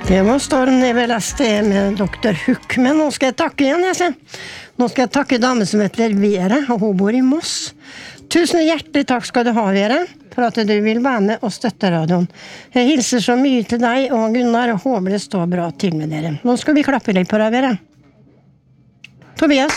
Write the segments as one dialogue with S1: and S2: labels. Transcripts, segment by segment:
S1: Det var Storm Everlasting med Dr. Hook, men nå skal jeg takke igjen, jeg ser. Nå skal jeg takke dame som heter Vera, og hun bor i Moss. Tusen hjertelig takk skal du ha, Vera, for at du vil være med og støtte radioen. Jeg hilser så mye til deg og Gunnar, og håper det står bra til med dere. Nå skal vi klappe litt på deg, Vera. Tobias.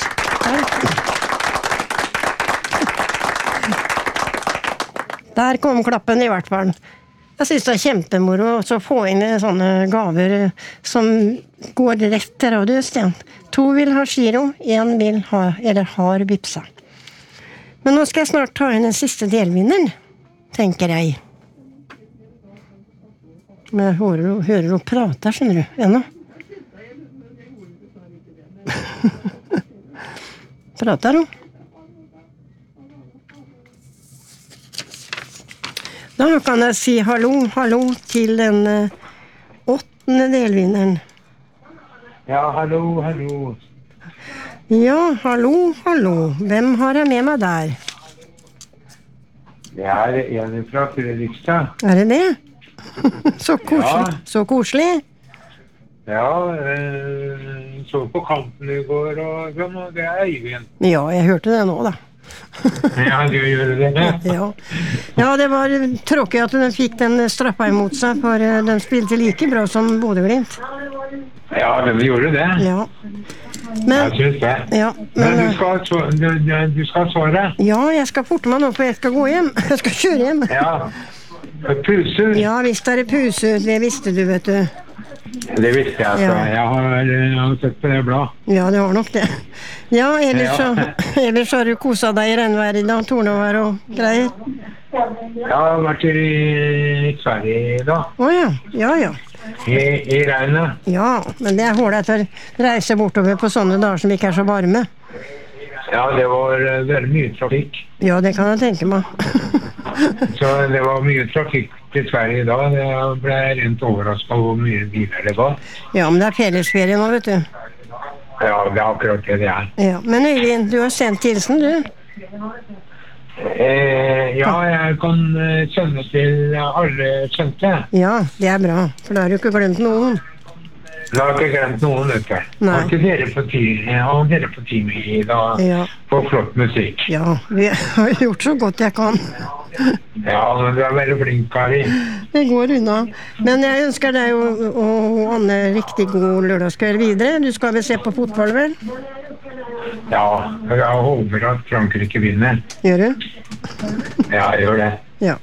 S1: Der kom klappen i hvert fall. Jeg synes det er kjempemoro å få inn sånne gaver som går rett til radioen. 2 vil ha giro, 1 vil ha, eller har vipsa. Men nå skal jeg snart ta inn den siste delvinneren, tenker jeg. Men jeg hører hun prater, skjønner du, ennå. Prater hun? Da kan jeg si hallo til den 8. delvinneren.
S2: Ja, hallo.
S1: Ja, hallo. Hvem har jeg med meg der?
S2: Det er en fra Fredrikstad.
S1: Er det det? Så koselig.
S2: Ja.
S1: Så koselig.
S2: Ja, så på kanten i går, og det er Eivind.
S1: Ja, jeg hørte det nå da.
S2: Ja, du gjør det.
S1: Ja, det var tråkig at de fikk den straffa imot seg, for de spilte like bra som Bodø/Glimt.
S2: Ja, de gjorde det.
S1: Ja. Men,
S2: jeg synes det.
S1: Ja,
S2: men du skal svare.
S1: Ja, jeg skal forte meg nå, for jeg skal gå hjem. Jeg skal kjøre hjem.
S2: Ja, puser.
S1: Ja, visst er det puser, det visste du, vet du.
S2: Det visste jeg, så jeg har sett på det blad.
S1: Ja, det har nok det. Ja, ellers har du koset deg i regnvær i dag, tornevær og greier.
S2: Jeg har vært i Sverige i dag.
S1: Ja.
S2: I regnet.
S1: Ja, men det er hårdt å reise bortover på sånne dager som ikke er så varme.
S2: Ja, det var veldig mye trafikk.
S1: Ja, det kan jeg tenke meg.
S2: Så det var mye trafikk til Sverige i dag. Jeg ble rent overrasket hvor mye biler det var.
S1: Ja, men det er fellesferie nå, vet du.
S2: Ja, det er akkurat det er.
S1: Ja, men Øyvind, du har sendt hilsen, du?
S2: Ja, jeg kan sende til alle kjente.
S1: Ja, det er bra, for da har du ikke glemt noen.
S2: Jeg har ikke glemt noen, vet du. Har ikke dere på time i dag på flott musikk?
S1: Ja, vi har gjort så godt jeg kan.
S2: Ja, men du er veldig flink, Kari.
S1: Det går unna. Men jeg ønsker deg og Anne riktig god lørdagskveld videre. Du skal vel se på fotball, vel?
S2: Ja, jeg håper at Frankrike vinner.
S1: Gjør du?
S2: Ja, jeg gjør det.
S1: Ja.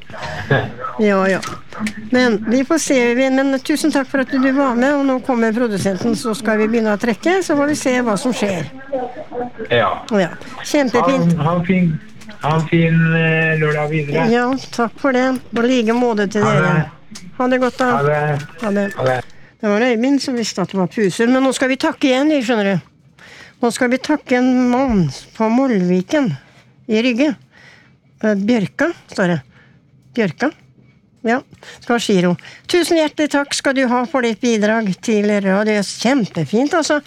S1: Men vi får se, men tusen takk for at du var med, og nå kommer produsenten, så skal vi begynne å trekke, så får vi se hva som skjer.
S2: Ja.
S1: Kjempefint.
S2: Ha en fin lørdag videre.
S1: Ja, takk for det. Og like måte til dere. Ha det godt da.
S2: Ha det.
S1: Det var Øyvind som visste at det var puser, men nå skal vi takke igjen, skjønner du. Nå skal vi takke en mann på Molviken i Rygge. Bjørka, står det. Bjørka? Ja, skal ha giro. Tusen hjertelig takk skal du ha for ditt bidrag til radio. Kjempefint, altså.